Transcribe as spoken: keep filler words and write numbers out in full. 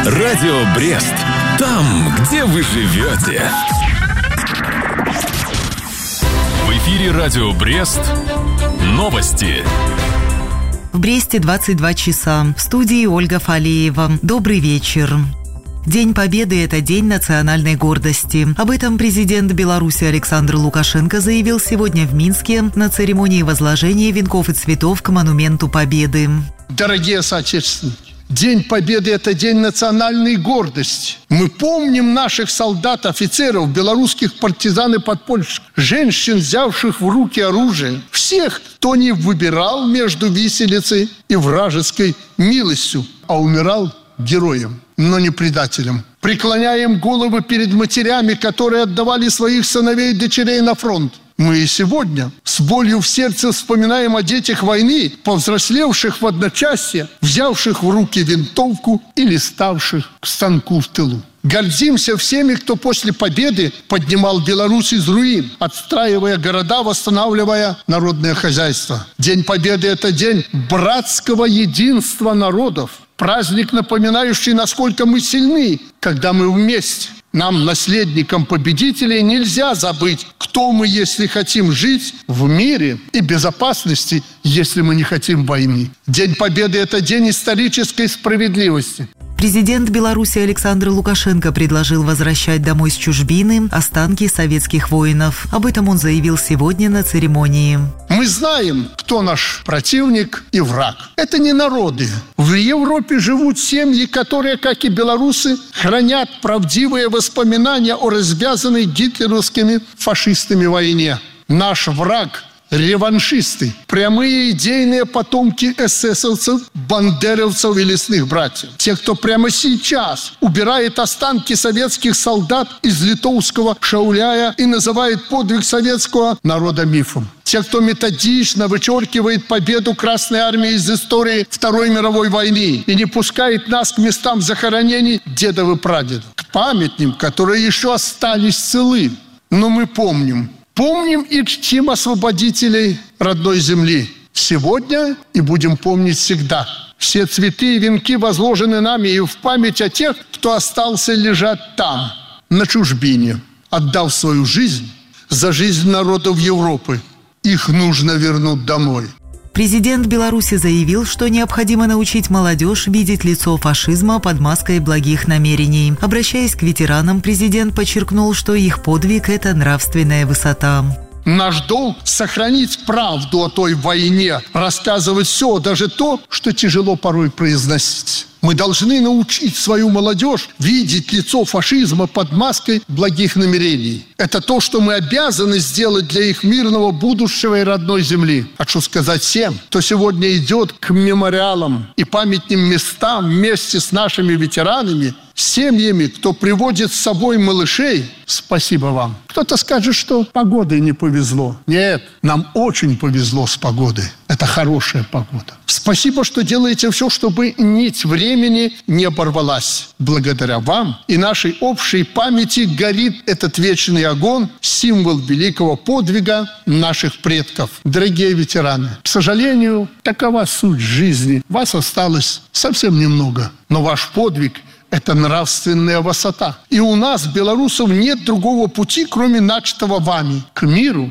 Радио Брест. Там, где вы живете. В эфире Радио Брест. Новости. В Бресте двадцать два часа. В студии Ольга Фалеева. Добрый вечер. День Победы – это день национальной гордости. Об этом президент Беларуси Александр Лукашенко заявил сегодня в Минске на церемонии возложения венков и цветов к монументу Победы. Дорогие соотечественники, День Победы – это день национальной гордости. Мы помним наших солдат, офицеров, белорусских партизан и подпольщиков, женщин, взявших в руки оружие, всех, кто не выбирал между виселицей и вражеской милостью, а умирал героем, но не предателем. Преклоняем головы перед матерями, которые отдавали своих сыновей и дочерей на фронт. Мы и сегодня с болью в сердце вспоминаем о детях войны, повзрослевших в одночасье, взявших в руки винтовку или ставших к станку в тылу. Гордимся всеми, кто после победы поднимал Беларусь из руин, отстраивая города, восстанавливая народное хозяйство. День Победы – это день братского единства народов. Праздник, напоминающий, насколько мы сильны, когда мы вместе. Нам, наследникам победителей, нельзя забыть, кто мы, если хотим жить в мире и безопасности, если мы не хотим войны. День Победы – это день исторической справедливости. Президент Беларуси Александр Лукашенко предложил возвращать домой с чужбины останки советских воинов. Об этом он заявил сегодня на церемонии. Мы знаем, кто наш противник и враг. Это не народы. В Европе живут семьи, которые, как и белорусы, хранят правдивые воспоминания о развязанной гитлеровскими фашистами войне. Наш враг – реваншисты, прямые идейные потомки эсэсовцев, бандеровцев и лесных братьев. Те, кто прямо сейчас убирает останки советских солдат из литовского Шауляя и называет подвиг советского народа мифом. Те, кто методично вычеркивает победу Красной Армии из истории Второй мировой войны и не пускает нас к местам захоронений дедов и прадедов, к памятникам, которые еще остались целы. Но мы помним. Помним и чтим освободителей родной земли сегодня и будем помнить всегда. Все цветы и венки возложены нами и в память о тех, кто остался лежать там, на чужбине, отдав свою жизнь за жизнь народов Европы. Их нужно вернуть домой. Президент Беларуси заявил, что необходимо научить молодежь видеть лицо фашизма под маской благих намерений. Обращаясь к ветеранам, президент подчеркнул, что их подвиг – это нравственная высота. Наш долг – сохранить правду о той войне, рассказывать все, даже то, что тяжело порой произносить. Мы должны научить свою молодежь видеть лицо фашизма под маской благих намерений. Это то, что мы обязаны сделать для их мирного будущего и родной земли. Хочу сказать всем, кто сегодня идет к мемориалам и памятным местам вместе с нашими ветеранами, семьями, кто приводит с собой малышей, спасибо вам. Кто-то скажет, что погодой не повезло. Нет, нам очень повезло с погодой. Это хорошая погода. Спасибо, что делаете все, чтобы нить времени не оборвалась. Благодаря вам и нашей общей памяти горит этот вечный огонь, символ великого подвига наших предков. Дорогие ветераны, к сожалению, такова суть жизни. Вас осталось совсем немного, но ваш подвиг – это нравственная высота. И у нас, белорусов, нет другого пути, кроме начатого вами, к миру